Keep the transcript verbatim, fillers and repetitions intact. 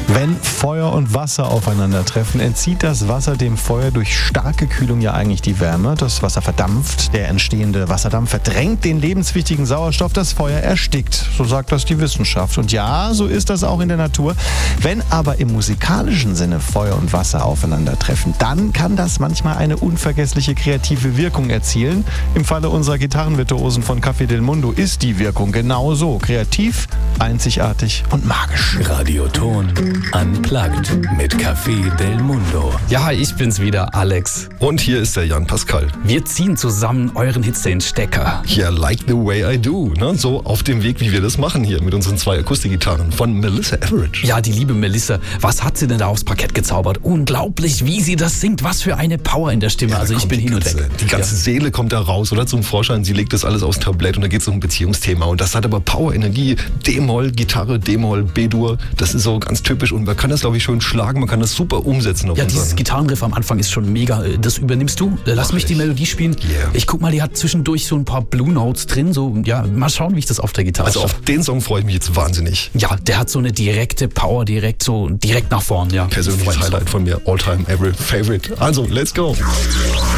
Wenn Feuer und Wasser aufeinandertreffen, entzieht das Wasser dem Feuer durch starke Kühlung ja eigentlich die Wärme. Das Wasser verdampft, der entstehende Wasserdampf verdrängt den lebenswichtigen Sauerstoff, das Feuer erstickt. So sagt das die Wissenschaft. Und ja, so ist das auch in der Natur. Wenn aber im musikalischen Sinne Feuer und Wasser aufeinandertreffen, dann kann das manchmal eine unvergessliche kreative Wirkung erzielen. Im Falle unserer Gitarrenvirtuosen von Café del Mundo ist die Wirkung genauso kreativ, einzigartig und magisch. Radioton Unplugged mit Café del Mundo. Ja, ich bin's wieder, Alex. Und hier ist der Jan Pascal. Wir ziehen zusammen euren Hits den Stecker. Ja, like the way I do. Ne? So auf dem Weg, wie wir das machen hier mit unseren zwei Akustikgitarren von Melissa Etheridge. Ja, die liebe Melissa. Was hat sie denn da aufs Parkett gezaubert? Unglaublich, wie sie das singt. Was für eine Power in der Stimme. Ja, also ich bin hin und ganze, weg. Die ganze ja. Seele kommt da raus, oder? Zum Vorschein. Sie legt das alles aufs Tablett und da geht es um ein Beziehungsthema. Und das hat aber Power, Energie, D-Moll, Gitarre, D-Moll, B-Dur. Das ist so ganz typisch und man kann das, glaube ich, schön schlagen. Man kann das super umsetzen. Auf ja, dieses Gitarrenriff am Anfang ist schon mega. Das übernimmst du. Lass Ach, mich die Melodie spielen. Yeah. Ich guck mal, die hat zwischendurch so ein paar Blue Notes drin. So, ja, mal schauen, wie ich das auf der Gitarre Also auf den Song freue ich mich jetzt wahnsinnig. Ja, der hat so eine direkte Power, direkt so direkt nach vorn. Ja. Persönliches Highlight von mir. All-time, every favorite. Also, let's go.